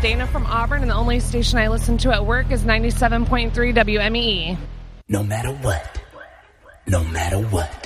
Dana from Auburn, and the only station I listen to at work is 97.3 WMEE. No matter what.